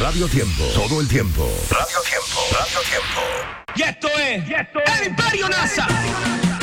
Radio Tiempo. Todo el tiempo. Radio Tiempo. Radio Tiempo. Y esto es el Imperio NASA.